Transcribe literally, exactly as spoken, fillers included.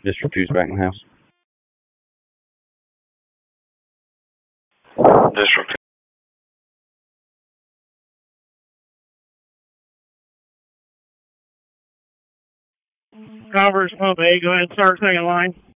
District two's back in the house. District Converse Pump A, go ahead and start second line.